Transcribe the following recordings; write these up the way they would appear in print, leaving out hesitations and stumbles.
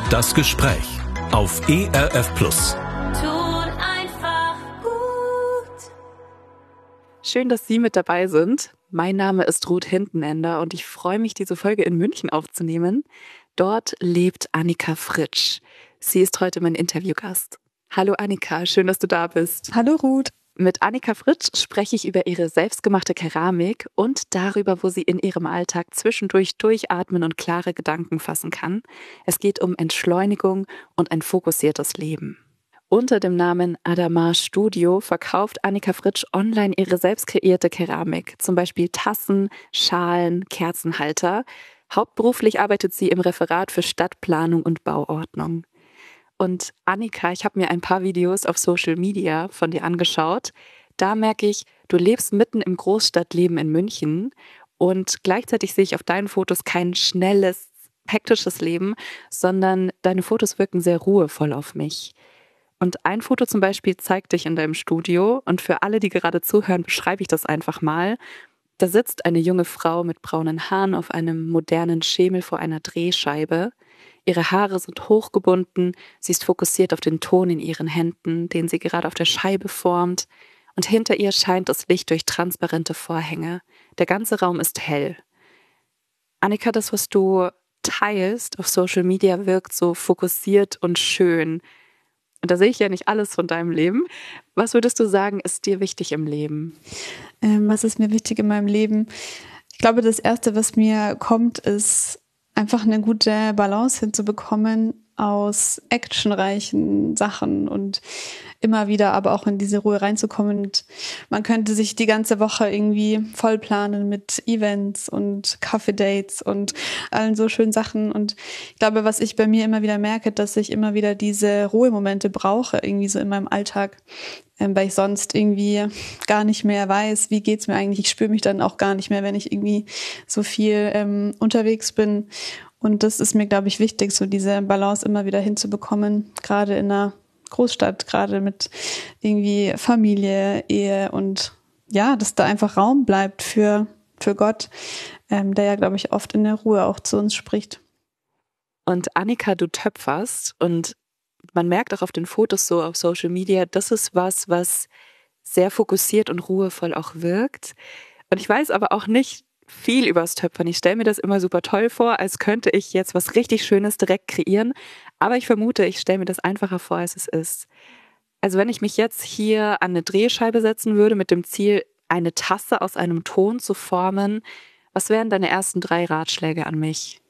Das Gespräch auf ERF Plus. Tut einfach gut. Schön, dass Sie mit dabei sind. Mein Name ist Ruth Hintenender und ich freue mich, diese Folge in München aufzunehmen. Dort lebt Annika Fritsch. Sie ist heute mein Interviewgast. Hallo Annika, schön, dass du da bist. Hallo Ruth. Mit Annika Fritsch spreche ich über ihre selbstgemachte Keramik und darüber, wo sie in ihrem Alltag zwischendurch durchatmen und klare Gedanken fassen kann. Es geht um Entschleunigung und ein fokussiertes Leben. Unter dem Namen Adamar Studio verkauft Annika Fritsch online ihre selbst kreierte Keramik, zum Beispiel Tassen, Schalen, Kerzenhalter. Hauptberuflich arbeitet sie im Referat für Stadtplanung und Bauordnung. Und Annika, ich habe mir ein paar Videos auf Social Media von dir angeschaut. Da merke ich, du lebst mitten im Großstadtleben in München und gleichzeitig sehe ich auf deinen Fotos kein schnelles, hektisches Leben, sondern deine Fotos wirken sehr ruhevoll auf mich. Und ein Foto zum Beispiel zeigt dich in deinem Studio und für alle, die gerade zuhören, beschreibe ich das einfach mal. Da sitzt eine junge Frau mit braunen Haaren auf einem modernen Schemel vor einer Drehscheibe. Ihre Haare sind hochgebunden, sie ist fokussiert auf den Ton in ihren Händen, den sie gerade auf der Scheibe formt. Und hinter ihr scheint das Licht durch transparente Vorhänge. Der ganze Raum ist hell. Annika, das, was du teilst auf Social Media, wirkt so fokussiert und schön. Und da sehe ich ja nicht alles von deinem Leben. Was würdest du sagen, ist dir wichtig im Leben? Was ist mir wichtig in meinem Leben? Ich glaube, das Erste, was mir kommt, ist einfach eine gute Balance hinzubekommen aus actionreichen Sachen und immer wieder aber auch in diese Ruhe reinzukommen. Und man könnte sich die ganze Woche irgendwie vollplanen mit Events und Kaffee-Dates und allen so schönen Sachen. Und ich glaube, was ich bei mir immer wieder merke, dass ich immer wieder diese Ruhemomente brauche, irgendwie so in meinem Alltag, weil ich sonst irgendwie gar nicht mehr weiß, wie geht's mir eigentlich. Ich spüre mich dann auch gar nicht mehr, wenn ich irgendwie so viel unterwegs bin. Und das ist mir, glaube ich, wichtig, so diese Balance immer wieder hinzubekommen, gerade in einer Großstadt, gerade mit irgendwie Familie, Ehe und ja, dass da einfach Raum bleibt für Gott, der ja, glaube ich, oft in der Ruhe auch zu uns spricht. Und Annika, du töpferst und man merkt auch auf den Fotos so auf Social Media, das ist was sehr fokussiert und ruhevoll auch wirkt. Und ich weiß aber auch nicht viel übers Töpfern. Ich stelle mir das immer super toll vor, als könnte ich jetzt was richtig Schönes direkt kreieren. Aber ich vermute, ich stelle mir das einfacher vor, als es ist. Also wenn ich mich jetzt hier an eine Drehscheibe setzen würde mit dem Ziel, eine Tasse aus einem Ton zu formen, was wären deine ersten 3 Ratschläge an mich?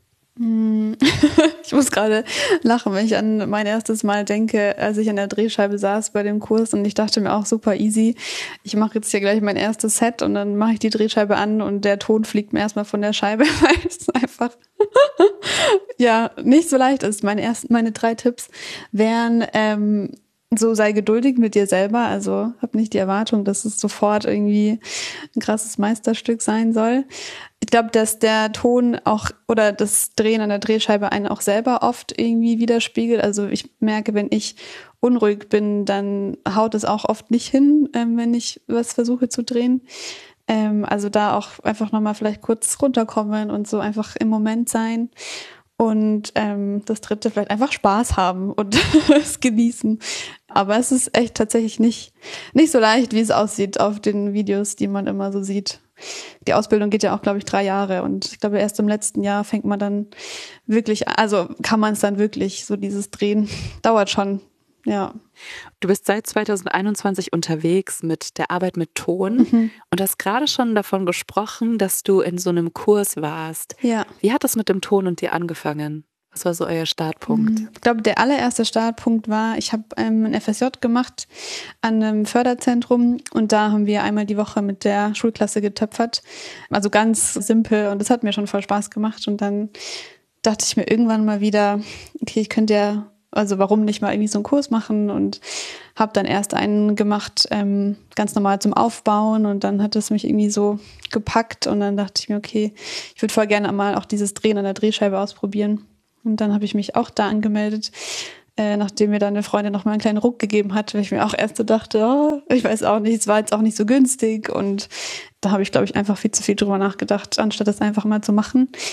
Ich muss gerade lachen, wenn ich an mein erstes Mal denke, als ich an der Drehscheibe saß bei dem Kurs und ich dachte mir auch super easy, ich mache jetzt hier gleich mein erstes Set und dann mache ich die Drehscheibe an und der Ton fliegt mir erstmal von der Scheibe, weil es einfach ja nicht so leicht ist. Meine 3 Tipps wären, so sei geduldig mit dir selber, also hab nicht die Erwartung, dass es sofort irgendwie ein krasses Meisterstück sein soll. Ich glaube, dass der Ton auch oder das Drehen an der Drehscheibe einen auch selber oft irgendwie widerspiegelt. Also ich merke, wenn ich unruhig bin, dann haut es auch oft nicht hin, wenn ich was versuche zu drehen. Also da auch einfach nochmal vielleicht kurz runterkommen und so einfach im Moment sein. Und das 3. vielleicht einfach Spaß haben und es genießen. Aber es ist echt tatsächlich nicht so leicht, wie es aussieht auf den Videos, die man immer so sieht. Die Ausbildung geht ja auch, glaube ich, 3 Jahre. Und ich glaube, erst im letzten Jahr fängt man dann wirklich, also kann man es dann wirklich, so dieses Drehen dauert schon, ja. Du bist seit 2021 unterwegs mit der Arbeit mit Ton und hast gerade schon davon gesprochen, dass du in so einem Kurs warst. Ja. Wie hat das mit dem Ton und dir angefangen? Was war so euer Startpunkt? Ich glaube, der allererste Startpunkt war, ich habe ein FSJ gemacht an einem Förderzentrum und da haben wir einmal die Woche mit der Schulklasse getöpfert. Also ganz simpel und das hat mir schon voll Spaß gemacht und dann dachte ich mir irgendwann mal wieder, okay, ich könnte ja, also warum nicht mal irgendwie so einen Kurs machen und habe dann erst einen gemacht, ganz normal zum Aufbauen und dann hat es mich irgendwie so gepackt und dann dachte ich mir, okay, ich würde voll gerne mal auch dieses Drehen an der Drehscheibe ausprobieren. Und dann habe ich mich auch da angemeldet, nachdem mir dann eine Freundin noch mal einen kleinen Ruck gegeben hat, weil ich mir auch erst so dachte, oh, ich weiß auch nicht, es war jetzt auch nicht so günstig. Und da habe ich, glaube ich, einfach viel zu viel drüber nachgedacht, anstatt das einfach mal zu machen.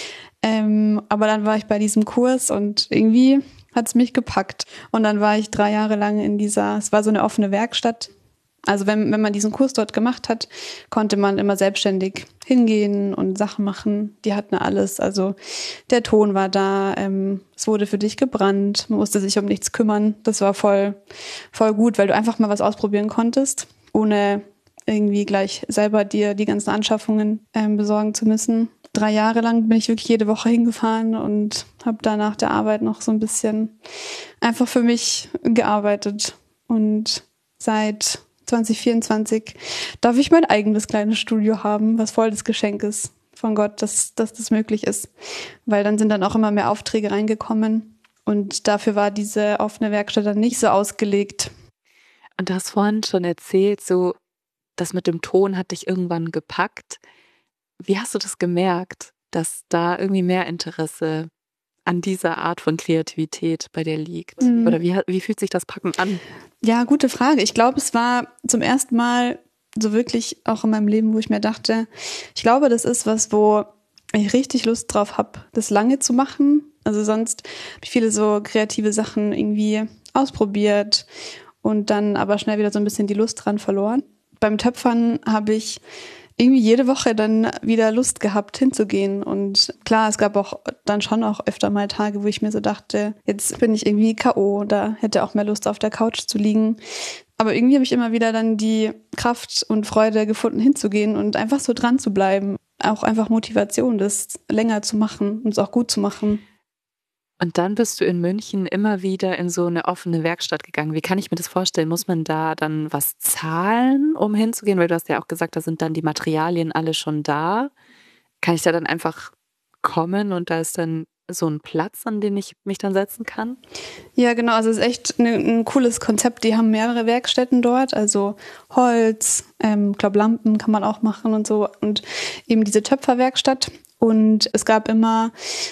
Aber dann war ich bei diesem Kurs und irgendwie hat es mich gepackt. Und dann war ich 3 Jahre lang es war so eine offene Werkstatt. Also wenn man diesen Kurs dort gemacht hat, konnte man immer selbstständig hingehen und Sachen machen. Die hatten alles. Also der Ton war da, es wurde für dich gebrannt, man musste sich um nichts kümmern. Das war voll gut, weil du einfach mal was ausprobieren konntest, ohne irgendwie gleich selber dir die ganzen Anschaffungen besorgen zu müssen. 3 Jahre lang bin ich wirklich jede Woche hingefahren und habe da nach der Arbeit noch so ein bisschen einfach für mich gearbeitet. Und seit 2024 darf ich mein eigenes kleines Studio haben, was voll das Geschenk ist von Gott, dass das möglich ist. Weil dann sind dann auch immer mehr Aufträge reingekommen und dafür war diese offene Werkstatt dann nicht so ausgelegt. Und du hast vorhin schon erzählt, so das mit dem Ton hat dich irgendwann gepackt. Wie hast du das gemerkt, dass da irgendwie mehr Interesse an dieser Art von Kreativität bei dir liegt? Oder wie fühlt sich das Packen an? Ja, gute Frage. Ich glaube, es war zum ersten Mal so wirklich auch in meinem Leben, wo ich mir dachte, ich glaube, das ist was, wo ich richtig Lust drauf habe, das lange zu machen. Also sonst habe ich viele so kreative Sachen irgendwie ausprobiert und dann aber schnell wieder so ein bisschen die Lust dran verloren. Beim Töpfern habe ich irgendwie jede Woche dann wieder Lust gehabt, hinzugehen. Und klar, es gab auch dann schon auch öfter mal Tage, wo ich mir so dachte, jetzt bin ich irgendwie K.O. oder hätte auch mehr Lust, auf der Couch zu liegen. Aber irgendwie habe ich immer wieder dann die Kraft und Freude gefunden, hinzugehen und einfach so dran zu bleiben. Auch einfach Motivation, das länger zu machen und es auch gut zu machen. Und dann bist du in München immer wieder in so eine offene Werkstatt gegangen. Wie kann ich mir das vorstellen? Muss man da dann was zahlen, um hinzugehen? Weil du hast ja auch gesagt, da sind dann die Materialien alle schon da. Kann ich da dann einfach kommen und da ist dann so ein Platz, an den ich mich dann setzen kann? Ja, genau. Also es ist echt ein cooles Konzept. Die haben mehrere Werkstätten dort, also Holz, ich glaube Lampen kann man auch machen und so. Und eben diese Töpferwerkstatt. Und es gab immer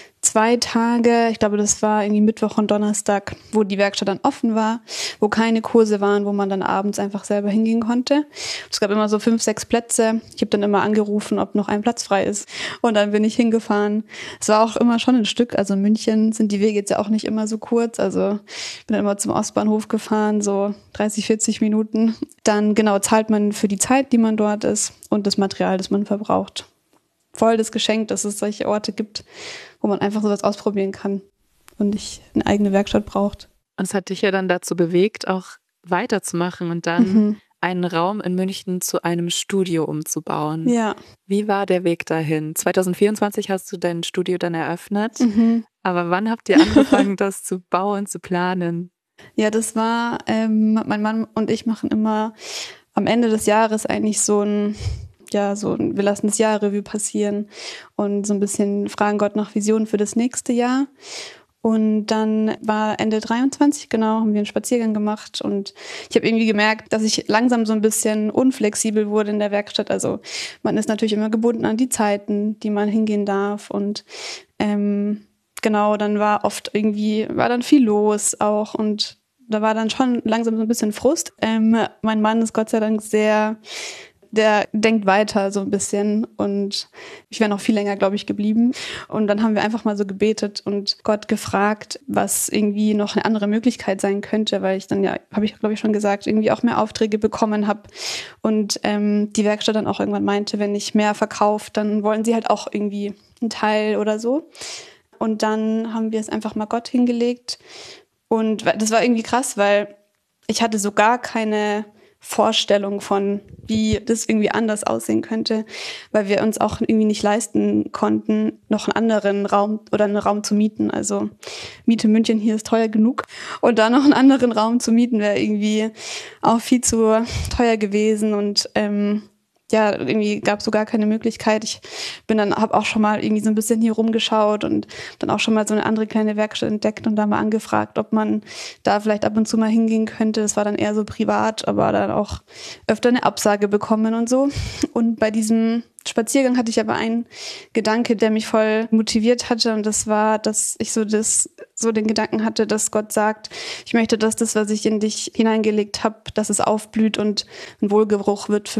2 Tage, ich glaube, das war irgendwie Mittwoch und Donnerstag, wo die Werkstatt dann offen war, wo keine Kurse waren, wo man dann abends einfach selber hingehen konnte. Es gab immer so 5, 6 Plätze. Ich habe dann immer angerufen, ob noch ein Platz frei ist. Und dann bin ich hingefahren. Es war auch immer schon ein Stück. Also in München sind die Wege jetzt ja auch nicht immer so kurz. Also ich bin dann immer zum Ostbahnhof gefahren, so 30, 40 Minuten. Dann genau zahlt man für die Zeit, die man dort ist und das Material, das man verbraucht. Voll das Geschenk, dass es solche Orte gibt, wo man einfach sowas ausprobieren kann und nicht eine eigene Werkstatt braucht. Und es hat dich ja dann dazu bewegt, auch weiterzumachen und dann einen Raum in München zu einem Studio umzubauen. Ja. Wie war der Weg dahin? 2024 hast du dein Studio dann eröffnet, aber wann habt ihr angefangen, das zu bauen, zu planen? Ja, das war, mein Mann und ich machen immer am Ende des Jahres eigentlich wir lassen das Jahr Revue passieren und so ein bisschen fragen Gott nach Visionen für das nächste Jahr. Und dann war Ende 23, genau, haben wir einen Spaziergang gemacht und ich habe irgendwie gemerkt, dass ich langsam so ein bisschen unflexibel wurde in der Werkstatt. Also man ist natürlich immer gebunden an die Zeiten, die man hingehen darf und genau, dann war dann viel los auch und da war dann schon langsam so ein bisschen Frust. Mein Mann ist Gott sei Dank der denkt weiter so ein bisschen und ich wäre noch viel länger, glaube ich, geblieben. Und dann haben wir einfach mal so gebetet und Gott gefragt, was irgendwie noch eine andere Möglichkeit sein könnte, weil ich dann habe ich, glaube ich, schon gesagt, irgendwie auch mehr Aufträge bekommen habe und die Werkstatt dann auch irgendwann meinte, wenn ich mehr verkaufe, dann wollen sie halt auch irgendwie einen Teil oder so. Und dann haben wir es einfach mal Gott hingelegt und das war irgendwie krass, weil ich hatte so gar keine Vorstellung von, wie das irgendwie anders aussehen könnte, weil wir uns auch irgendwie nicht leisten konnten, noch einen anderen Raum oder einen Raum zu mieten. Also Miete München hier ist teuer genug und da noch einen anderen Raum zu mieten wäre irgendwie auch viel zu teuer gewesen und irgendwie gab es so gar keine Möglichkeit. Ich habe auch schon mal irgendwie so ein bisschen hier rumgeschaut und dann auch schon mal so eine andere kleine Werkstatt entdeckt und da mal angefragt, ob man da vielleicht ab und zu mal hingehen könnte. Das war dann eher so privat, aber dann auch öfter eine Absage bekommen und so. Und bei diesem Spaziergang hatte ich aber einen Gedanke, der mich voll motiviert hatte und das war, dass ich so den Gedanken hatte, dass Gott sagt, ich möchte, dass das, was ich in dich hineingelegt habe, dass es aufblüht und ein Wohlgeruch wird für mich.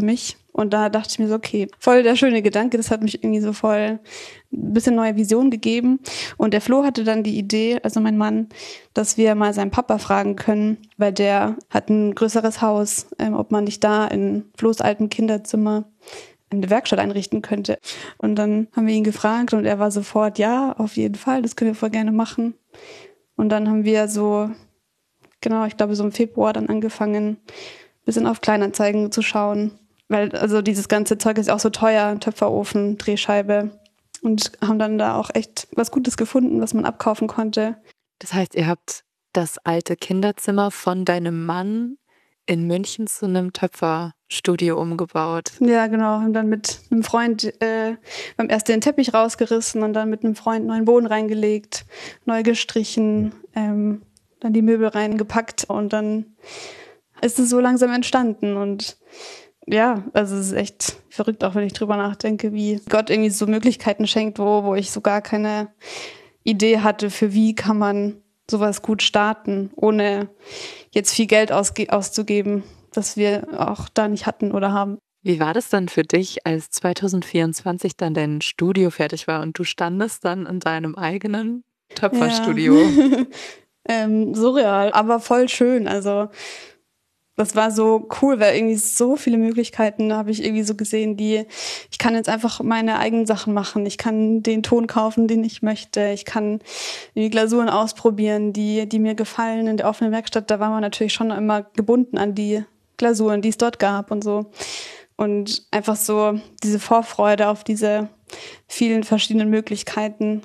Und da dachte ich mir so, okay, voll der schöne Gedanke, das hat mich irgendwie so voll ein bisschen neue Vision gegeben. Und der Flo hatte dann die Idee, also mein Mann, dass wir mal seinen Papa fragen können, weil der hat ein größeres Haus, ob man nicht da in Flo's altem Kinderzimmer eine Werkstatt einrichten könnte. Und dann haben wir ihn gefragt und er war sofort, ja, auf jeden Fall, das können wir voll gerne machen. Und dann haben wir so, genau, ich glaube so im Februar dann angefangen, ein bisschen auf Kleinanzeigen zu schauen. Weil also dieses ganze Zeug ist auch so teuer, Töpferofen, Drehscheibe. Und haben dann da auch echt was Gutes gefunden, was man abkaufen konnte. Das heißt, ihr habt das alte Kinderzimmer von deinem Mann in München zu einem Töpferstudio umgebaut. Ja, genau. Haben dann mit einem Freund beim erst den Teppich rausgerissen und dann mit einem Freund neuen Boden reingelegt, neu gestrichen, dann die Möbel reingepackt und dann ist es so langsam entstanden. Und ja, also es ist echt verrückt, auch wenn ich drüber nachdenke, wie Gott irgendwie so Möglichkeiten schenkt, wo ich so gar keine Idee hatte, für wie kann man sowas gut starten, ohne jetzt viel Geld auszugeben, das wir auch da nicht hatten oder haben. Wie war das dann für dich, als 2024 dann dein Studio fertig war und du standest dann in deinem eigenen Töpferstudio? Ja. Surreal, aber voll schön. Also das war so cool, weil irgendwie so viele Möglichkeiten habe ich irgendwie so gesehen, ich kann jetzt einfach meine eigenen Sachen machen. Ich kann den Ton kaufen, den ich möchte. Ich kann die Glasuren ausprobieren, die mir gefallen. In der offenen Werkstatt, da war man natürlich schon immer gebunden an die Glasuren, die es dort gab und so. Und einfach so diese Vorfreude auf diese vielen verschiedenen Möglichkeiten,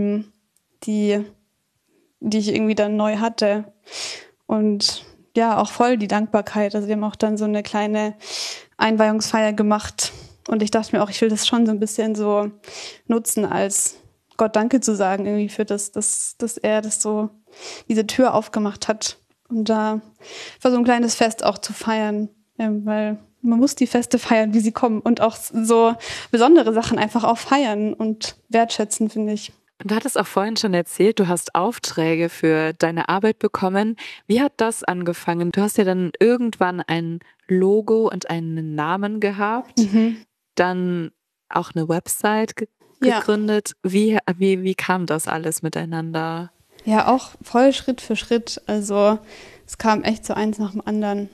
die ich irgendwie dann neu hatte. Und ja, auch voll die Dankbarkeit. Also wir haben auch dann so eine kleine Einweihungsfeier gemacht. Und ich dachte mir auch, ich will das schon so ein bisschen so nutzen, als Gott Danke zu sagen, irgendwie für das, dass er das so, diese Tür aufgemacht hat. Und da war so ein kleines Fest auch zu feiern, weil man muss die Feste feiern, wie sie kommen. Und auch so besondere Sachen einfach auch feiern und wertschätzen, finde ich. Du hattest auch vorhin schon erzählt, du hast Aufträge für deine Arbeit bekommen. Wie hat das angefangen? Du hast ja dann irgendwann ein Logo und einen Namen gehabt, dann auch eine Website gegründet. Ja. Wie kam das alles miteinander? Ja, auch voll Schritt für Schritt. Also es kam echt so eins nach dem anderen.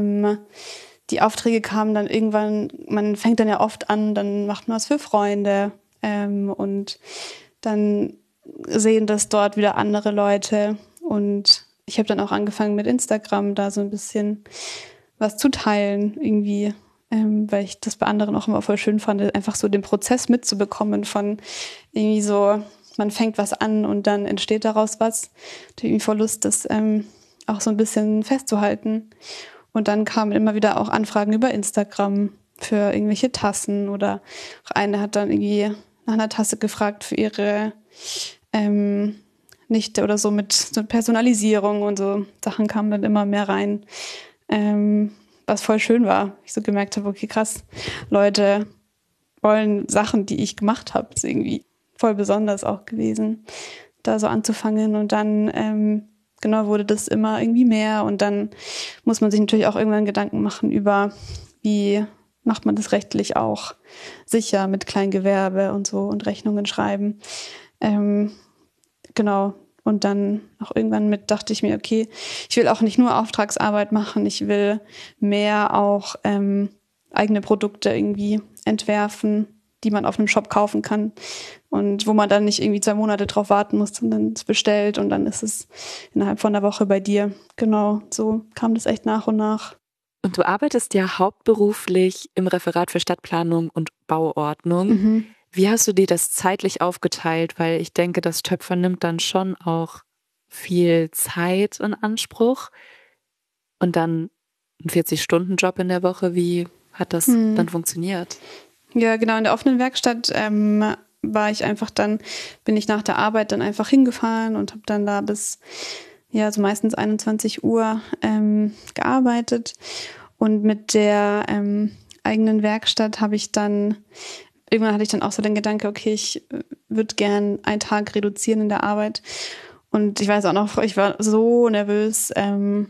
Die Aufträge kamen dann irgendwann, man fängt dann ja oft an, dann macht man was für Freunde und dann sehen das dort wieder andere Leute. Und ich habe dann auch angefangen mit Instagram da so ein bisschen was zu teilen irgendwie, weil ich das bei anderen auch immer voll schön fand, einfach so den Prozess mitzubekommen von irgendwie so, man fängt was an und dann entsteht daraus was. Ich habe irgendwie voll Lust, das auch so ein bisschen festzuhalten. Und dann kamen immer wieder auch Anfragen über Instagram für irgendwelche Tassen oder auch eine hat dann irgendwie nach einer Tasse gefragt für ihre Nichte oder so mit so Personalisierung und so Sachen kamen dann immer mehr rein, was voll schön war. Ich so gemerkt habe, okay, krass, Leute wollen Sachen, die ich gemacht habe. Ist irgendwie voll besonders auch gewesen, da so anzufangen. Und dann genau wurde das immer irgendwie mehr. Und dann muss man sich natürlich auch irgendwann Gedanken machen über, wie macht man das rechtlich auch sicher mit Kleingewerbe und so und Rechnungen schreiben. Genau. Und dann auch irgendwann dachte ich mir, okay, ich will auch nicht nur Auftragsarbeit machen, ich will mehr auch eigene Produkte irgendwie entwerfen, die man auf einem Shop kaufen kann und wo man dann nicht irgendwie 2 Monate drauf warten muss, sondern es bestellt und dann ist es innerhalb von einer Woche bei dir. Genau, so kam das echt nach und nach. Und du arbeitest ja hauptberuflich im Referat für Stadtplanung und Bauordnung. Mhm. Wie hast du dir das zeitlich aufgeteilt? Weil ich denke, das Töpfern nimmt dann schon auch viel Zeit in Anspruch. Und dann ein 40-Stunden-Job in der Woche. Wie hat das dann funktioniert? Ja, genau. In der offenen Werkstatt war ich einfach dann, bin ich nach der Arbeit dann einfach hingefahren und habe dann da bis, ja, so meistens 21 Uhr gearbeitet. Und mit der eigenen Werkstatt irgendwann hatte ich dann auch so den Gedanke, okay, ich würde gern einen Tag reduzieren in der Arbeit. Und ich weiß auch noch, ich war so nervös,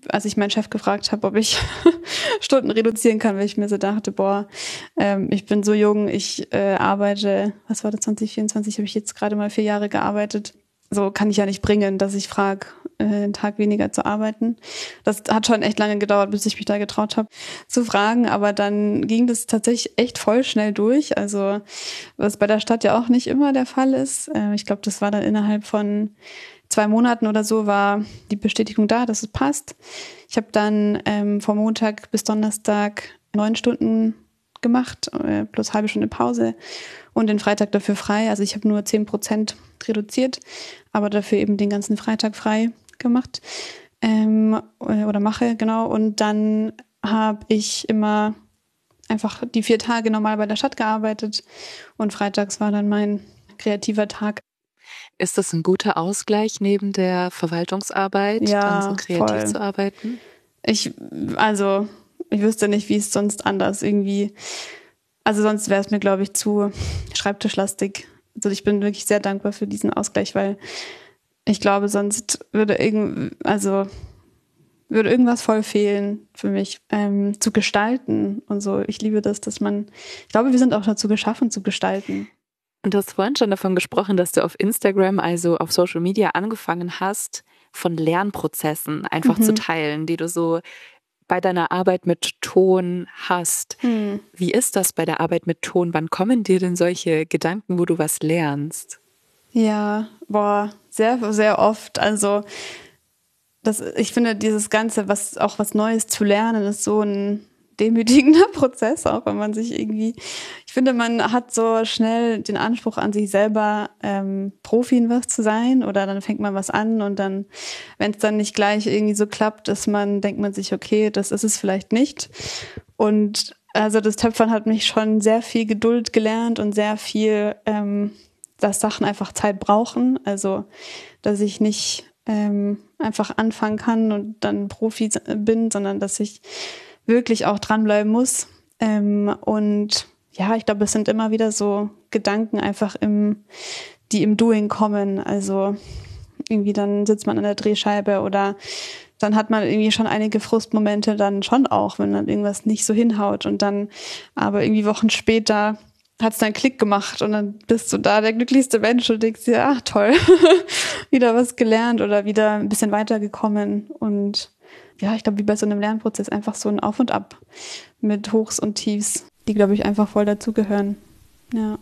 als ich meinen Chef gefragt habe, ob ich Stunden reduzieren kann, weil ich mir so dachte, ich bin so jung, ich arbeite, was war das, 2024, habe ich jetzt gerade mal 4 Jahre gearbeitet. So kann ich ja nicht bringen, dass ich frage, einen Tag weniger zu arbeiten. Das hat schon echt lange gedauert, bis ich mich da getraut habe zu fragen, aber dann ging das tatsächlich echt voll schnell durch. Also was bei der Stadt ja auch nicht immer der Fall ist. Ich glaube, das war dann innerhalb von 2 Monaten oder so war die Bestätigung da, dass es passt. Ich habe dann von Montag bis Donnerstag 9 Stunden gemacht, plus halbe Stunde Pause und den Freitag dafür frei. Also ich habe nur 10% reduziert, aber dafür eben den ganzen Freitag frei gemacht oder mache, genau. Und dann habe ich immer einfach die 4 Tage normal bei der Stadt gearbeitet und freitags war dann mein kreativer Tag. Ist das ein guter Ausgleich neben der Verwaltungsarbeit, Ja, dann so kreativ voll zu arbeiten? Ich wüsste nicht, wie es sonst anders irgendwie, also sonst wäre es mir, glaube ich, zu schreibtischlastig. Also ich bin wirklich sehr dankbar für diesen Ausgleich, weil ich glaube, sonst würde irgendwas voll fehlen für mich, zu gestalten und so. Ich liebe das, ich glaube, wir sind auch dazu geschaffen, zu gestalten. Und du hast vorhin schon davon gesprochen, dass du auf Instagram, also auf Social Media, angefangen hast, von Lernprozessen einfach zu teilen, die du so bei deiner Arbeit mit Ton hast. Wie ist das bei der Arbeit mit Ton? Wann kommen dir denn solche Gedanken, wo du was lernst? Ja, sehr, sehr oft. Also ich finde, dieses Ganze, was Neues zu lernen, ist so ein demütigender Prozess, auch wenn man sich irgendwie, ich finde, man hat so schnell den Anspruch an sich selber, Profi in was zu sein, oder dann fängt man was an und dann, wenn es dann nicht gleich irgendwie so klappt, denkt man sich, okay, das ist es vielleicht nicht. Und also das Töpfern hat mich schon sehr viel Geduld gelernt und sehr viel, dass Sachen einfach Zeit brauchen, also dass ich nicht einfach anfangen kann und dann Profi bin, sondern dass ich wirklich auch dranbleiben muss. Und ja, ich glaube, es sind immer wieder so Gedanken einfach die im Doing kommen. Also irgendwie dann sitzt man an der Drehscheibe oder dann hat man irgendwie schon einige Frustmomente dann schon auch, wenn dann irgendwas nicht so hinhaut und dann aber irgendwie Wochen später hat es dann Klick gemacht und dann bist du da der glücklichste Mensch und denkst dir, ach toll, wieder was gelernt oder wieder ein bisschen weitergekommen. Und ja, ich glaube, wie bei so einem Lernprozess einfach so ein Auf und Ab mit Hochs und Tiefs, die, glaube ich, einfach voll dazugehören. Ja.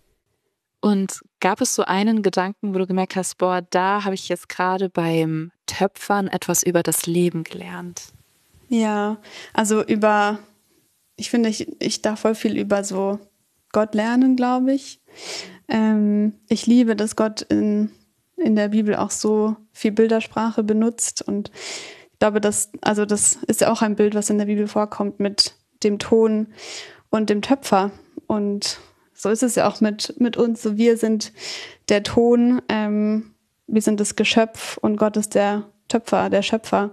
Und gab es so einen Gedanken, wo du gemerkt hast, da habe ich jetzt gerade beim Töpfern etwas über das Leben gelernt? Ja, also ich finde, ich darf voll viel über so Gott lernen, glaube ich. Ich liebe, dass Gott in der Bibel auch so viel Bildersprache benutzt und ich glaube, das ist ja auch ein Bild, was in der Bibel vorkommt mit dem Ton und dem Töpfer. Und so ist es ja auch mit uns. So, wir sind der Ton, wir sind das Geschöpf und Gott ist der Töpfer, der Schöpfer.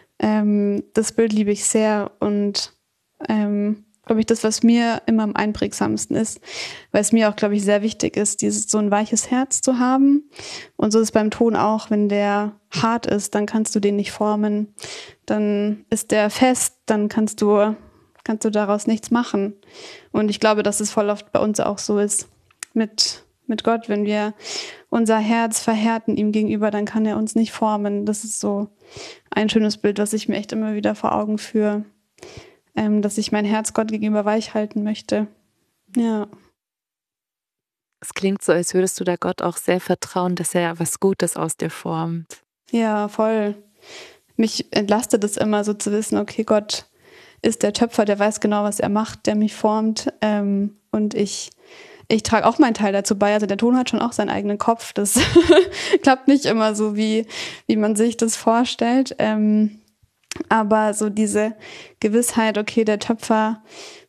Das Bild liebe ich sehr und glaube ich, das, was mir immer am einprägsamsten ist, weil es mir auch, glaube ich, sehr wichtig ist, so ein weiches Herz zu haben. Und so ist es beim Ton auch, wenn der hart ist, dann kannst du den nicht formen. Dann ist der fest, dann kannst du daraus nichts machen. Und ich glaube, dass es voll oft bei uns auch so ist mit Gott. Wenn wir unser Herz verhärten ihm gegenüber, dann kann er uns nicht formen. Das ist so ein schönes Bild, was ich mir echt immer wieder vor Augen führe. Dass ich mein Herz Gott gegenüber weich halten möchte. Ja. Es klingt so, als würdest du da Gott auch sehr vertrauen, dass er was Gutes aus dir formt. Ja, voll. Mich entlastet es immer so zu wissen, okay, Gott ist der Töpfer, der weiß genau, was er macht, der mich formt. Und ich trage auch meinen Teil dazu bei. Also der Ton hat schon auch seinen eigenen Kopf. Das klappt nicht immer so, wie man sich das vorstellt. Aber so diese Gewissheit, okay, der Töpfer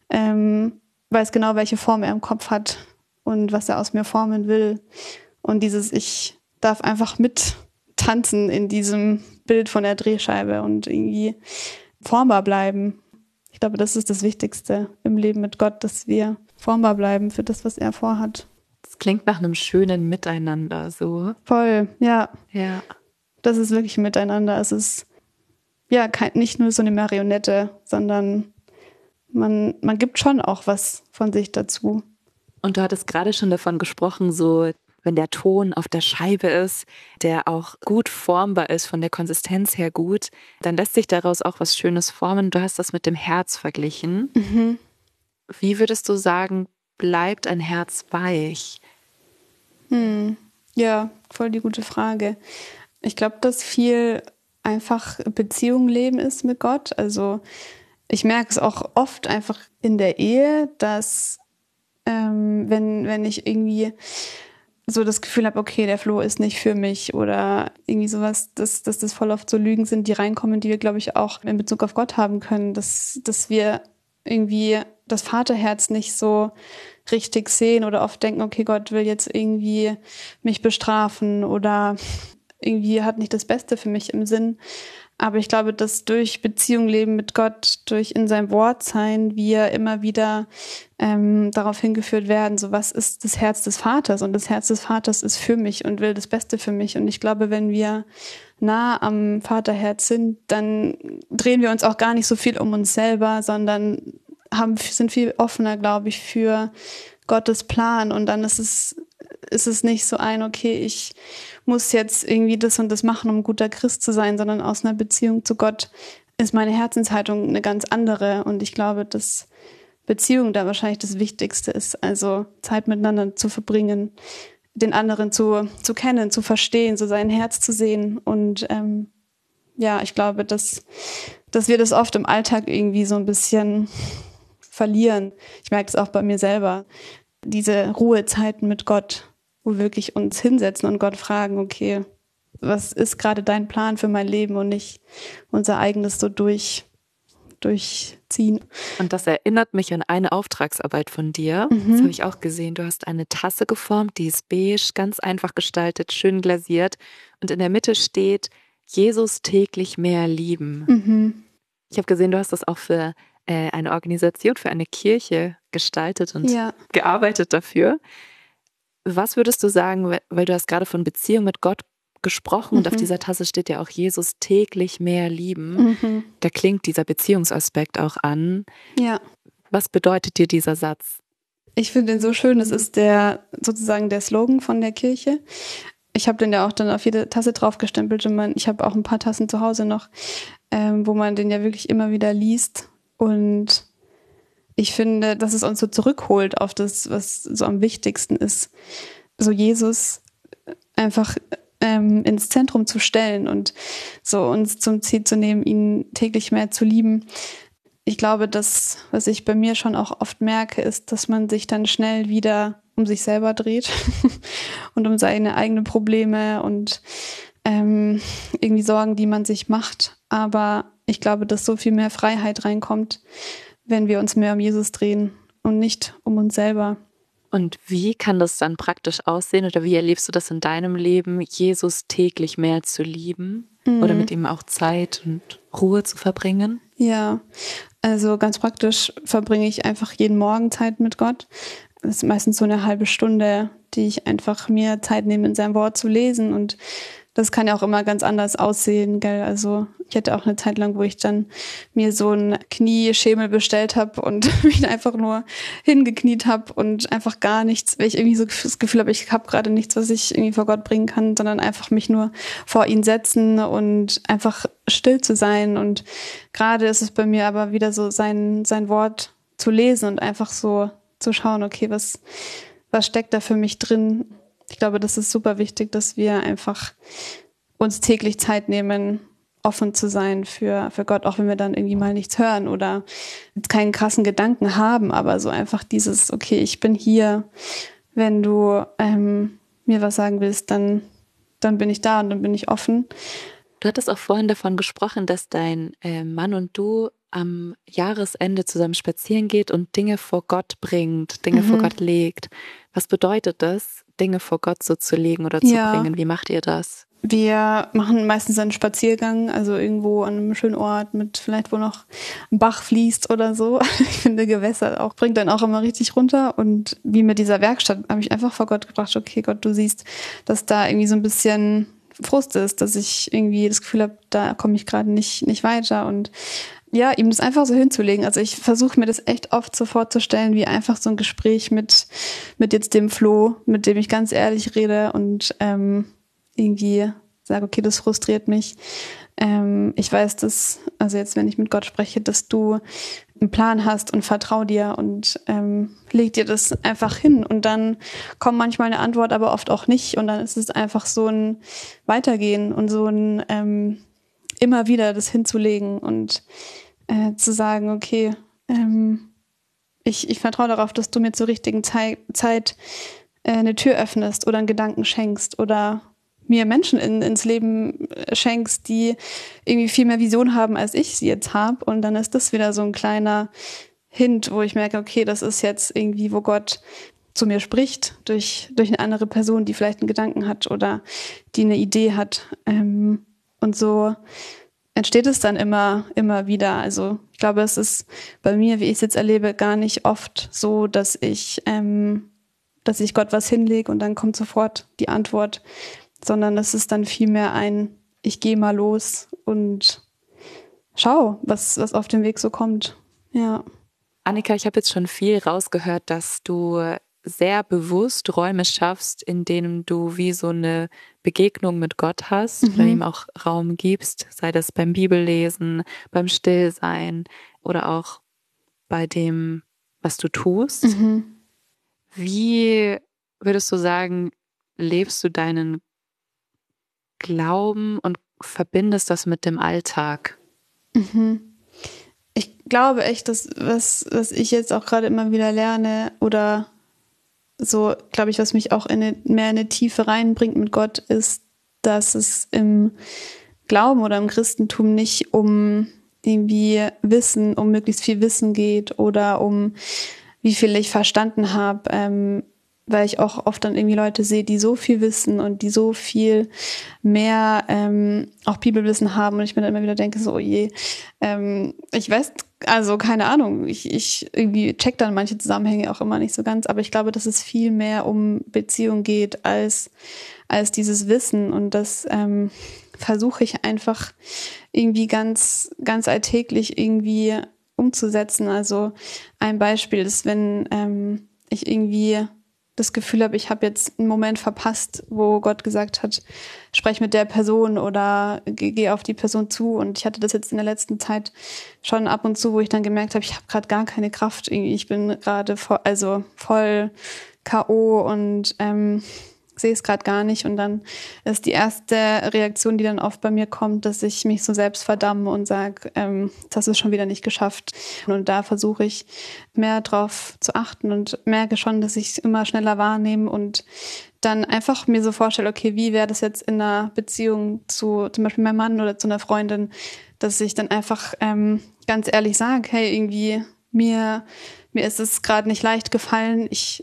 weiß genau, welche Form er im Kopf hat und was er aus mir formen will. Und ich darf einfach mittanzen in diesem Bild von der Drehscheibe und irgendwie formbar bleiben. Ich glaube, das ist das Wichtigste im Leben mit Gott, dass wir formbar bleiben für das, was er vorhat. Das klingt nach einem schönen Miteinander, so. Voll, ja. Ja. Das ist wirklich Miteinander. Es ist nicht nur so eine Marionette, sondern man gibt schon auch was von sich dazu. Und du hattest gerade schon davon gesprochen, so wenn der Ton auf der Scheibe ist, der auch gut formbar ist, von der Konsistenz her gut, dann lässt sich daraus auch was Schönes formen. Du hast das mit dem Herz verglichen. Mhm. Wie würdest du sagen, bleibt ein Herz weich? Ja, voll die gute Frage. Ich glaube, dass viel einfach Beziehung leben ist mit Gott. Also ich merke es auch oft einfach in der Ehe, dass wenn ich irgendwie so das Gefühl habe, okay, der Flo ist nicht für mich oder irgendwie sowas, dass das voll oft so Lügen sind, die reinkommen, die wir, glaube ich, auch in Bezug auf Gott haben können, dass wir irgendwie das Vaterherz nicht so richtig sehen oder oft denken, okay, Gott will jetzt irgendwie mich bestrafen oder irgendwie hat nicht das Beste für mich im Sinn. Aber ich glaube, dass durch Beziehung leben mit Gott, durch in seinem Wort sein, wir immer wieder darauf hingeführt werden, so was ist das Herz des Vaters? Und das Herz des Vaters ist für mich und will das Beste für mich. Und ich glaube, wenn wir nah am Vaterherz sind, dann drehen wir uns auch gar nicht so viel um uns selber, sondern sind viel offener, glaube ich, für Gottes Plan. Und dann ist es nicht so okay, ich muss jetzt irgendwie das und das machen, um ein guter Christ zu sein, sondern aus einer Beziehung zu Gott ist meine Herzenshaltung eine ganz andere. Und ich glaube, dass Beziehung da wahrscheinlich das Wichtigste ist. Also Zeit miteinander zu verbringen, den anderen zu kennen, zu verstehen, so sein Herz zu sehen. Und ich glaube, dass wir das oft im Alltag irgendwie so ein bisschen verlieren. Ich merke es auch bei mir selber. Diese Ruhezeiten mit Gott, wo wir wirklich uns hinsetzen und Gott fragen, okay, was ist gerade dein Plan für mein Leben und nicht unser eigenes so durchziehen. Und das erinnert mich an eine Auftragsarbeit von dir. Das habe ich auch gesehen. Du hast eine Tasse geformt, die ist beige, ganz einfach gestaltet, schön glasiert. Und in der Mitte steht, Jesus täglich mehr lieben. Ich habe gesehen, du hast das auch für eine Organisation, für eine Kirche gestaltet und gearbeitet dafür. Was würdest du sagen, weil du hast gerade von Beziehung mit Gott gesprochen und auf dieser Tasse steht ja auch Jesus täglich mehr lieben. Da klingt dieser Beziehungsaspekt auch an. Ja. Was bedeutet dir dieser Satz? Ich finde den so schön. Das ist sozusagen der Slogan von der Kirche. Ich habe den ja auch dann auf jede Tasse draufgestempelt und ich habe auch ein paar Tassen zu Hause noch, wo man den ja wirklich immer wieder liest. Und ich finde, dass es uns so zurückholt auf das, was so am wichtigsten ist. So Jesus einfach ins Zentrum zu stellen und so uns zum Ziel zu nehmen, ihn täglich mehr zu lieben. Ich glaube, dass, was ich bei mir schon auch oft merke, ist, dass man sich dann schnell wieder um sich selber dreht und um seine eigenen Probleme und irgendwie Sorgen, die man sich macht. Aber ich glaube, dass so viel mehr Freiheit reinkommt, wenn wir uns mehr um Jesus drehen und nicht um uns selber. Und wie kann das dann praktisch aussehen oder wie erlebst du das in deinem Leben, Jesus täglich mehr zu lieben oder mit ihm auch Zeit und Ruhe zu verbringen? Ja, also ganz praktisch verbringe ich einfach jeden Morgen Zeit mit Gott. Das ist meistens so eine halbe Stunde, die ich einfach mir Zeit nehme, in seinem Wort zu lesen. Und das kann ja auch immer ganz anders aussehen, gell? Also ich hatte auch eine Zeit lang, wo ich dann mir so einen Knieschemel bestellt habe und mich einfach nur hingekniet habe und einfach gar nichts, weil ich irgendwie so das Gefühl habe, ich habe gerade nichts, was ich irgendwie vor Gott bringen kann, sondern einfach mich nur vor ihn setzen und einfach still zu sein. Und gerade ist es bei mir aber wieder so, sein Wort zu lesen und einfach so zu schauen, okay, was steckt da für mich drin? Ich glaube, das ist super wichtig, dass wir einfach uns täglich Zeit nehmen, offen zu sein für Gott, auch wenn wir dann irgendwie mal nichts hören oder keinen krassen Gedanken haben, aber so einfach dieses, okay, ich bin hier, wenn du mir was sagen willst, dann bin ich da und dann bin ich offen. Du hattest auch vorhin davon gesprochen, dass dein Mann und du am Jahresende zusammen spazieren geht und Dinge vor Gott bringt, Dinge vor Gott legt. Was bedeutet das, Dinge vor Gott so zu legen oder zu bringen? Wie macht ihr das? Wir machen meistens einen Spaziergang, also irgendwo an einem schönen Ort mit vielleicht, wo noch ein Bach fließt oder so. Ich finde, Gewässer auch bringt dann auch immer richtig runter. Und wie mit dieser Werkstatt habe ich einfach vor Gott gebracht, okay, Gott, du siehst, dass da irgendwie so ein bisschen Frust ist, dass ich irgendwie das Gefühl habe, da komme ich gerade nicht weiter und ja, ihm das einfach so hinzulegen. Also ich versuche mir das echt oft so vorzustellen, wie einfach so ein Gespräch mit jetzt dem Flo, mit dem ich ganz ehrlich rede und irgendwie sage, okay, das frustriert mich. Ich weiß, dass, also jetzt, wenn ich mit Gott spreche, dass du einen Plan hast und vertrau dir und leg dir das einfach hin. Und dann kommt manchmal eine Antwort, aber oft auch nicht. Und dann ist es einfach so ein Weitergehen und so ein immer wieder das hinzulegen und zu sagen, okay, ich vertraue darauf, dass du mir zur richtigen Zeit eine Tür öffnest oder einen Gedanken schenkst oder mir Menschen ins Leben schenkst, die irgendwie viel mehr Vision haben, als ich sie jetzt habe. Und dann ist das wieder so ein kleiner Hint, wo ich merke, okay, das ist jetzt irgendwie, wo Gott zu mir spricht, durch eine andere Person, die vielleicht einen Gedanken hat oder die eine Idee hat. Und so entsteht es dann immer wieder. Also ich glaube, es ist bei mir, wie ich es jetzt erlebe, gar nicht oft so, dass ich Gott was hinlege und dann kommt sofort die Antwort, sondern es ist dann vielmehr ich gehe mal los und schau, was auf dem Weg so kommt. Ja. Annika, ich habe jetzt schon viel rausgehört, dass du sehr bewusst Räume schaffst, in denen du wie so eine Begegnung mit Gott hast, oder ihm auch Raum gibst, sei das beim Bibellesen, beim Stillsein oder auch bei dem, was du tust. Wie würdest du sagen, lebst du deinen Glauben und verbindest das mit dem Alltag? Ich glaube echt, dass was ich jetzt auch gerade immer wieder lerne oder so, glaube ich, was mich auch mehr in eine Tiefe reinbringt mit Gott, ist, dass es im Glauben oder im Christentum nicht um irgendwie Wissen, um möglichst viel Wissen geht oder um wie viel ich verstanden habe, weil ich auch oft dann irgendwie Leute sehe, die so viel wissen und die so viel mehr auch Bibelwissen haben und ich mir dann immer wieder denke, so, oh je, ich weiß, also keine Ahnung, ich irgendwie check dann manche Zusammenhänge auch immer nicht so ganz, aber ich glaube, dass es viel mehr um Beziehung geht als dieses Wissen und das versuche ich einfach irgendwie ganz, ganz alltäglich irgendwie umzusetzen. Also ein Beispiel ist, wenn ich irgendwie das Gefühl habe, ich habe jetzt einen Moment verpasst, wo Gott gesagt hat, sprech mit der Person oder geh auf die Person zu. Und ich hatte das jetzt in der letzten Zeit schon ab und zu, wo ich dann gemerkt habe, ich habe gerade gar keine Kraft. Ich bin gerade voll K.O. und sehe es gerade gar nicht. Und dann ist die erste Reaktion, die dann oft bei mir kommt, dass ich mich so selbst verdamme und sage, das ist schon wieder nicht geschafft. Und da versuche ich mehr drauf zu achten und merke schon, dass ich es immer schneller wahrnehme und dann einfach mir so vorstelle, okay, wie wäre das jetzt in einer Beziehung zu zum Beispiel meinem Mann oder zu einer Freundin, dass ich dann einfach ganz ehrlich sage, hey, irgendwie mir ist es gerade nicht leicht gefallen, ich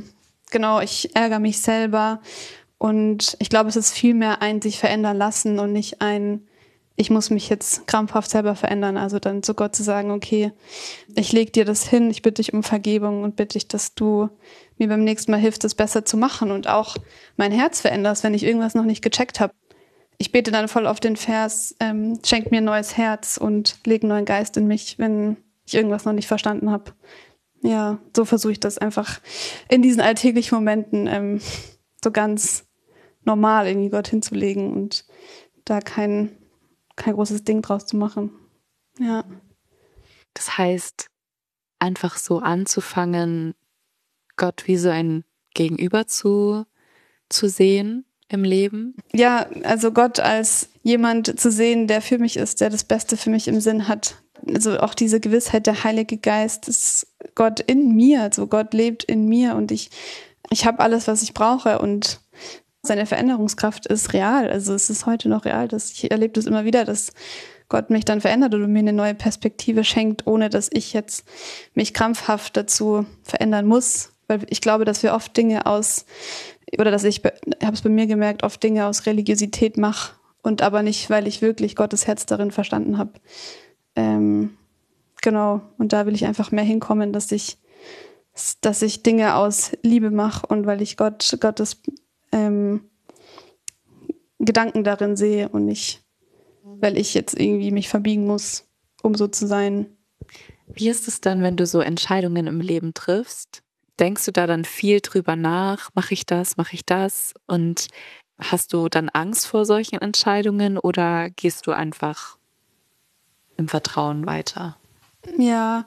ärgere mich selber und ich glaube, es ist viel mehr ein sich verändern lassen und nicht ich muss mich jetzt krampfhaft selber verändern. Also dann zu Gott zu sagen, okay, ich leg dir das hin, ich bitte dich um Vergebung und bitte dich, dass du mir beim nächsten Mal hilfst, das besser zu machen und auch mein Herz veränderst, wenn ich irgendwas noch nicht gecheckt habe. Ich bete dann voll auf den Vers, schenk mir ein neues Herz und leg einen neuen Geist in mich, wenn ich irgendwas noch nicht verstanden habe. Ja, so versuche ich das einfach in diesen alltäglichen Momenten so ganz normal irgendwie Gott hinzulegen und da kein großes Ding draus zu machen. Ja. Das heißt, einfach so anzufangen, Gott wie so ein Gegenüber zu sehen im Leben? Ja, also Gott als jemand zu sehen, der für mich ist, der das Beste für mich im Sinn hat. Also auch diese Gewissheit, der Heilige Geist ist Gott in mir, also Gott lebt in mir und ich habe alles, was ich brauche und seine Veränderungskraft ist real. Also es ist heute noch real, ich erlebe das immer wieder, dass Gott mich dann verändert oder mir eine neue Perspektive schenkt, ohne dass ich jetzt mich krampfhaft dazu verändern muss. Weil ich glaube, dass wir oft Dinge habe es bei mir gemerkt, oft Dinge aus Religiosität mache und aber nicht, weil ich wirklich Gottes Herz darin verstanden habe. Genau, und da will ich einfach mehr hinkommen, dass ich Dinge aus Liebe mache und weil ich Gottes Gedanken darin sehe und nicht, weil ich jetzt irgendwie mich verbiegen muss, um so zu sein. Wie ist es dann, wenn du so Entscheidungen im Leben triffst? Denkst du da dann viel drüber nach? Mache ich das? Mache ich das? Und hast du dann Angst vor solchen Entscheidungen oder gehst du einfach im Vertrauen weiter? Ja,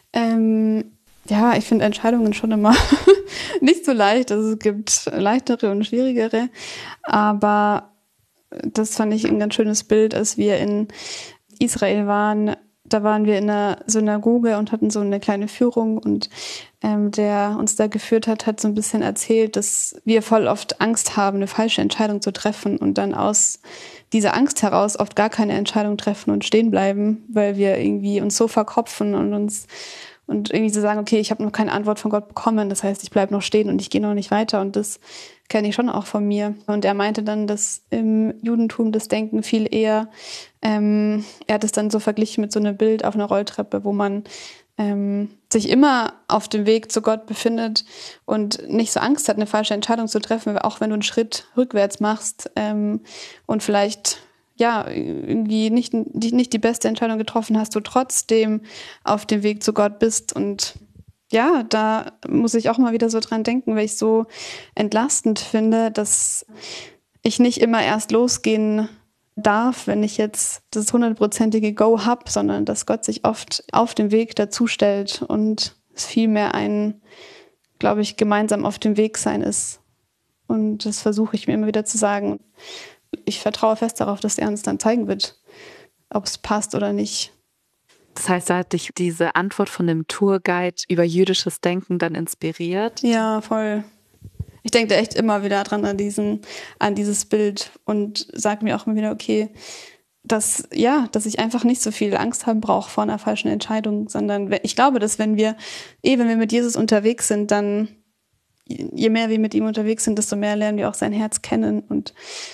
ich finde Entscheidungen schon immer nicht so leicht. Also es gibt leichtere und schwierigere. Aber das fand ich ein ganz schönes Bild, als wir in Israel waren. Da waren wir in einer Synagoge und hatten so eine kleine Führung und der uns da geführt hat, hat so ein bisschen erzählt, dass wir voll oft Angst haben, eine falsche Entscheidung zu treffen und dann aus dieser Angst heraus oft gar keine Entscheidung treffen und stehen bleiben, weil wir irgendwie uns so verkopfen und irgendwie so sagen, okay, ich habe noch keine Antwort von Gott bekommen, das heißt, ich bleibe noch stehen und ich gehe noch nicht weiter und das kenne ich schon auch von mir. Und er meinte dann, dass im Judentum das Denken viel eher, er hat es dann so verglichen mit so einem Bild auf einer Rolltreppe, wo man sich immer auf dem Weg zu Gott befindet und nicht so Angst hat, eine falsche Entscheidung zu treffen, auch wenn du einen Schritt rückwärts machst und vielleicht irgendwie nicht die beste Entscheidung getroffen hast, du trotzdem auf dem Weg zu Gott bist. Und ja, da muss ich auch mal wieder so dran denken, weil ich so entlastend finde, dass ich nicht immer erst losgehen darf, wenn ich jetzt das 100%ige Go habe, sondern dass Gott sich oft auf dem Weg dazu stellt und es vielmehr ein, glaube ich, gemeinsam auf dem Weg sein ist. Und das versuche ich mir immer wieder zu sagen. Ich vertraue fest darauf, dass er uns dann zeigen wird, ob es passt oder nicht. Das heißt, da hat dich diese Antwort von dem Tourguide über jüdisches Denken dann inspiriert? Ja, voll. Ich denke da echt immer wieder dran an dieses Bild und sage mir auch immer wieder, okay, dass ich einfach nicht so viel Angst haben brauche vor einer falschen Entscheidung, sondern ich glaube, dass wenn wir mit Jesus unterwegs sind, dann je mehr wir mit ihm unterwegs sind, desto mehr lernen wir auch sein Herz kennen und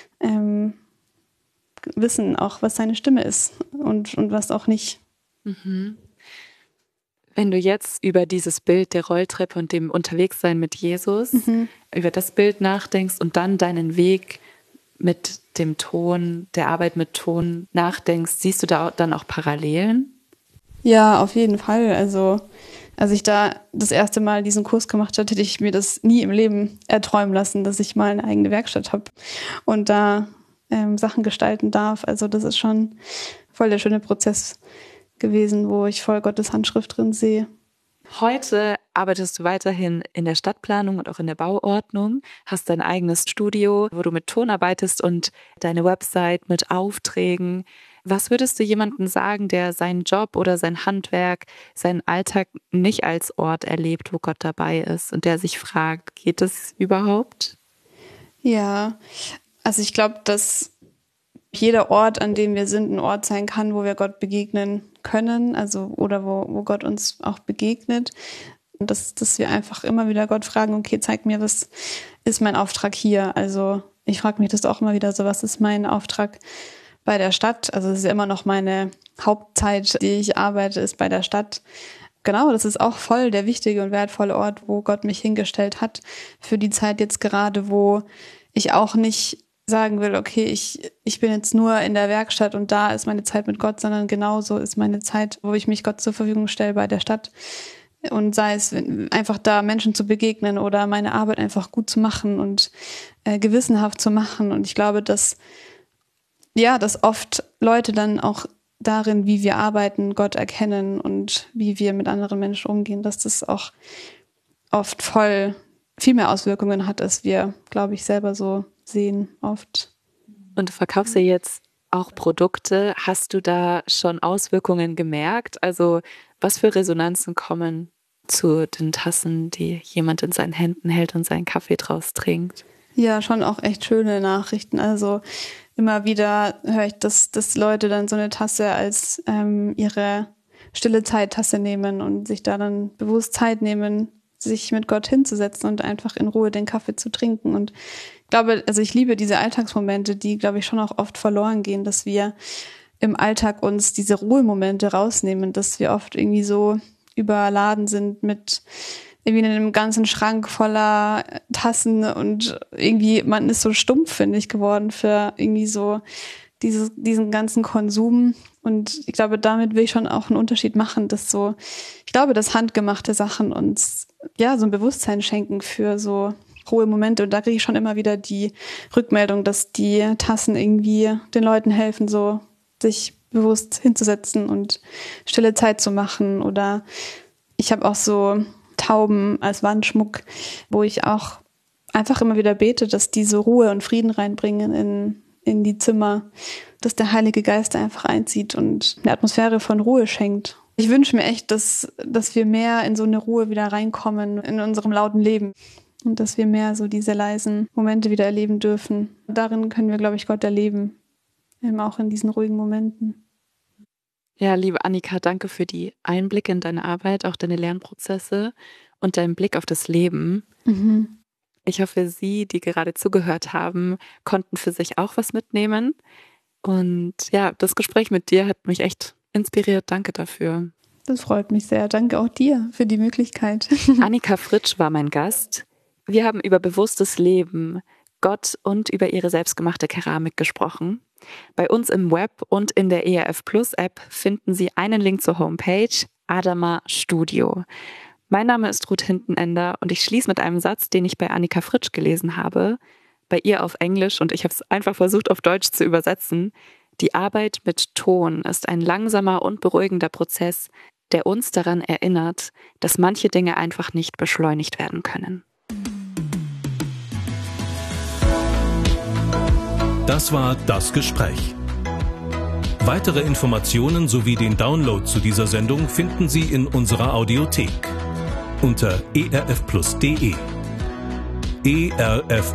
wissen auch, was seine Stimme ist und was auch nicht. Mhm. Wenn du jetzt über dieses Bild der Rolltreppe und dem Unterwegssein mit Jesus, über das Bild nachdenkst und dann deinen Weg mit dem Ton, der Arbeit mit Ton nachdenkst, siehst du da dann auch Parallelen? Ja, auf jeden Fall. Also als ich da das erste Mal diesen Kurs gemacht habe, hätte ich mir das nie im Leben erträumen lassen, dass ich mal eine eigene Werkstatt habe und da Sachen gestalten darf. Also das ist schon voll der schöne Prozess gewesen, wo ich voll Gottes Handschrift drin sehe. Heute arbeitest du weiterhin in der Stadtplanung und auch in der Bauordnung, hast dein eigenes Studio, wo du mit Ton arbeitest und deine Website mit Aufträgen. Was würdest du jemandem sagen, der seinen Job oder sein Handwerk, seinen Alltag nicht als Ort erlebt, wo Gott dabei ist und der sich fragt, geht das überhaupt? Ja, also ich glaube, dass jeder Ort, an dem wir sind, ein Ort sein kann, wo wir Gott begegnen können, also oder wo Gott uns auch begegnet. Und dass wir einfach immer wieder Gott fragen, okay, zeig mir, was ist mein Auftrag hier? Also ich frage mich das auch immer wieder so, was ist mein Auftrag bei der Stadt? Also es ist ja immer noch meine Hauptzeit, die ich arbeite, ist bei der Stadt. Genau, das ist auch voll der wichtige und wertvolle Ort, wo Gott mich hingestellt hat für die Zeit jetzt gerade, wo ich auch nicht sagen will, okay, ich bin jetzt nur in der Werkstatt und da ist meine Zeit mit Gott, sondern genauso ist meine Zeit, wo ich mich Gott zur Verfügung stelle bei der Stadt. Und sei es einfach da Menschen zu begegnen oder meine Arbeit einfach gut zu machen und gewissenhaft zu machen. Und ich glaube, dass oft Leute dann auch darin, wie wir arbeiten, Gott erkennen und wie wir mit anderen Menschen umgehen, dass das auch oft voll viel mehr Auswirkungen hat, als wir, glaube ich, selber so sehen oft. Und du verkaufst ja jetzt auch Produkte. Hast du da schon Auswirkungen gemerkt? Also was für Resonanzen kommen zu den Tassen, die jemand in seinen Händen hält und seinen Kaffee draus trinkt? Ja, schon auch echt schöne Nachrichten. Also immer wieder höre ich, dass Leute dann so eine Tasse als ihre stille Zeit-Tasse nehmen und sich da dann bewusst Zeit nehmen, sich mit Gott hinzusetzen und einfach in Ruhe den Kaffee zu trinken. Und ich glaube, also ich liebe diese Alltagsmomente, die, glaube ich, schon auch oft verloren gehen, dass wir im Alltag uns diese Ruhemomente rausnehmen, dass wir oft irgendwie so überladen sind mit irgendwie in einem ganzen Schrank voller Tassen und irgendwie, man ist so stumpf, finde ich, geworden für irgendwie so diesen ganzen Konsum. Und ich glaube, damit will ich schon auch einen Unterschied machen, dass handgemachte Sachen uns ja so ein Bewusstsein schenken für so ruhe Momente. Und da kriege ich schon immer wieder die Rückmeldung, dass die Tassen irgendwie den Leuten helfen, so sich bewusst hinzusetzen und stille Zeit zu machen. Oder ich habe auch so Tauben als Wandschmuck, wo ich auch einfach immer wieder bete, dass die so Ruhe und Frieden reinbringen in die Zimmer, dass der Heilige Geist einfach einzieht und eine Atmosphäre von Ruhe schenkt. Ich wünsche mir echt, dass wir mehr in so eine Ruhe wieder reinkommen in unserem lauten Leben und dass wir mehr so diese leisen Momente wieder erleben dürfen. Darin können wir, glaube ich, Gott erleben, eben auch in diesen ruhigen Momenten. Ja, liebe Annika, danke für die Einblicke in deine Arbeit, auch deine Lernprozesse und deinen Blick auf das Leben. Mhm. Ich hoffe, Sie, die gerade zugehört haben, konnten für sich auch was mitnehmen. Und ja, das Gespräch mit dir hat mich echt inspiriert. Danke dafür. Das freut mich sehr. Danke auch dir für die Möglichkeit. Annika Fritsch war mein Gast. Wir haben über bewusstes Leben, Gott und über ihre selbstgemachte Keramik gesprochen. Bei uns im Web und in der ERF Plus App finden Sie einen Link zur Homepage Adama Studio. Mein Name ist Ruth Hintenender und ich schließe mit einem Satz, den ich bei Annika Fritsch gelesen habe, bei ihr auf Englisch und ich habe es einfach versucht auf Deutsch zu übersetzen. Die Arbeit mit Ton ist ein langsamer und beruhigender Prozess, der uns daran erinnert, dass manche Dinge einfach nicht beschleunigt werden können. Das war das Gespräch. Weitere Informationen sowie den Download zu dieser Sendung finden Sie in unserer Audiothek unter erfplus.de. ERF